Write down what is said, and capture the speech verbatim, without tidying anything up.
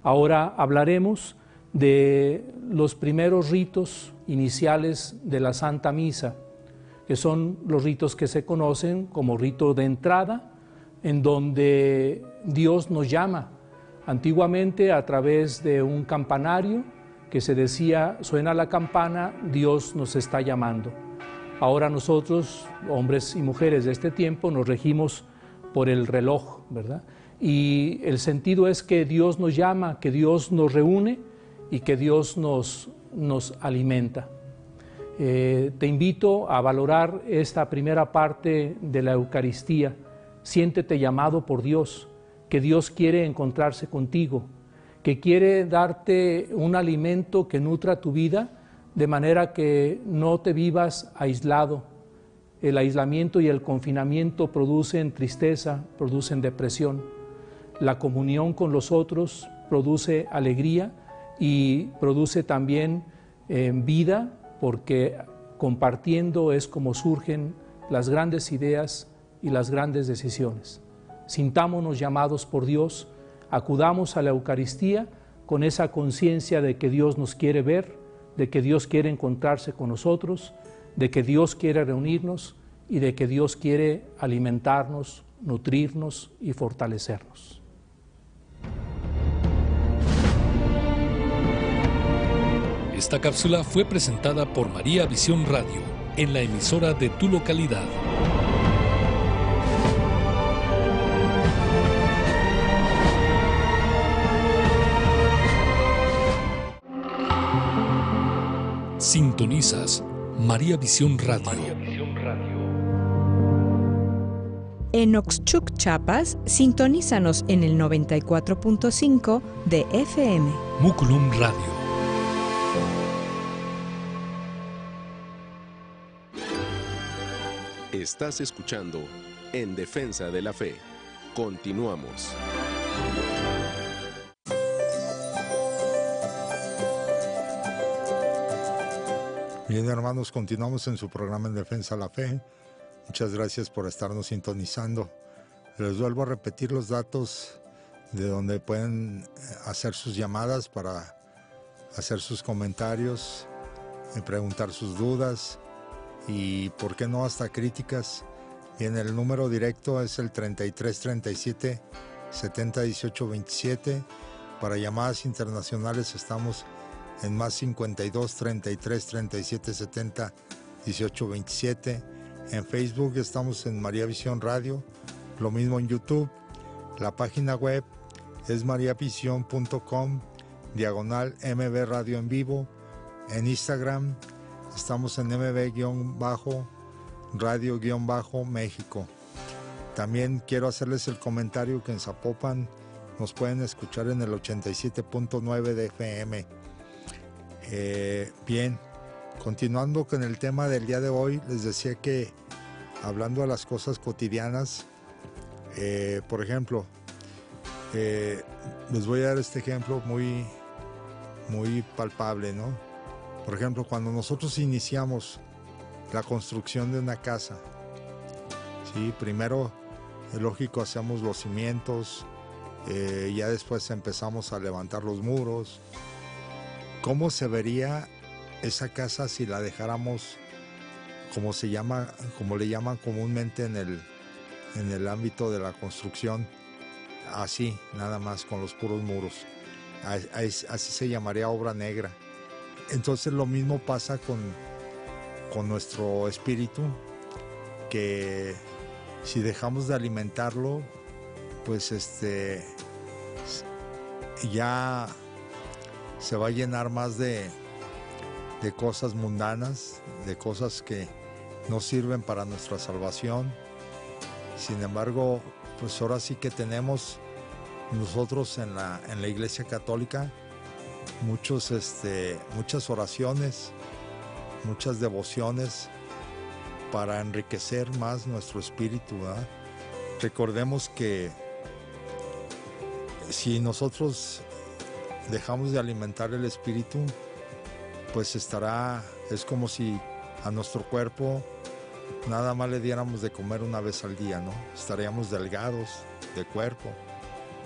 Ahora hablaremos de los primeros ritos iniciales de la Santa Misa, que son los ritos que se conocen como rito de entrada, en donde Dios nos llama. Antiguamente, a través de un campanario que se decía, suena la campana, Dios nos está llamando. Ahora nosotros, hombres y mujeres de este tiempo, nos regimos por el reloj, ¿verdad? Y el sentido es que Dios nos llama, que Dios nos reúne y que Dios nos, nos alimenta. Eh, te invito a valorar esta primera parte de la Eucaristía. Siéntete llamado por Dios, que Dios quiere encontrarse contigo, que quiere darte un alimento que nutra tu vida, de manera que no te vivas aislado. El aislamiento y el confinamiento producen tristeza, producen depresión. La comunión con los otros produce alegría y produce también eh, vida, porque compartiendo es como surgen las grandes ideas y las grandes decisiones. Sintámonos llamados por Dios, acudamos a la Eucaristía con esa conciencia de que Dios nos quiere ver, de que Dios quiere encontrarse con nosotros, de que Dios quiere reunirnos y de que Dios quiere alimentarnos, nutrirnos y fortalecernos. Esta cápsula fue presentada por María Visión Radio en la emisora de tu localidad. Sintonizas María Visión Radio. María Visión Radio. En Oxchuc, Chiapas, sintonízanos en el noventa y cuatro punto cinco de F M. Muculum Radio. Estás escuchando En Defensa de la Fe. Continuamos. Bien, hermanos, continuamos en su programa En Defensa de la Fe. Muchas gracias por estarnos sintonizando. Les vuelvo a repetir los datos de donde pueden hacer sus llamadas para hacer sus comentarios, preguntar sus dudas y, por qué no, hasta críticas. Bien, el número directo es el treinta y tres treinta y siete setenta dieciocho veintisiete. Para llamadas internacionales estamos en más cincuenta y dos treinta y tres treinta y siete setenta dieciocho veintisiete. En Facebook estamos en María Visión Radio, lo mismo en YouTube. La página web es mariavision punto com, diagonal M B Radio en vivo. En Instagram estamos en M B-radio-México. También quiero hacerles el comentario que en Zapopan nos pueden escuchar en el ochenta y siete punto nueve de F M. Eh, bien, continuando con el tema del día de hoy, les decía que hablando de las cosas cotidianas, eh, por ejemplo, eh, les voy a dar este ejemplo muy, muy palpable, ¿no? Por ejemplo, cuando nosotros iniciamos la construcción de una casa, ¿sí? Primero, es lógico, hacemos los cimientos, eh, ya después empezamos a levantar los muros. ¿Cómo se vería esa casa si la dejáramos, como se llama, como le llaman comúnmente en el, en el ámbito de la construcción, así, nada más, con los puros muros? Así se llamaría obra negra. Entonces lo mismo pasa con, con nuestro espíritu, que si dejamos de alimentarlo, pues este ya se va a llenar más de, de cosas mundanas, de cosas que no sirven para nuestra salvación. Sin embargo, pues ahora sí que tenemos nosotros en la, en la Iglesia Católica muchos, este, muchas oraciones, muchas devociones para enriquecer más nuestro espíritu, ¿verdad? Recordemos que si nosotros dejamos de alimentar el espíritu, pues estará, es como si a nuestro cuerpo nada más le diéramos de comer una vez al día, ¿no? Estaríamos delgados de cuerpo.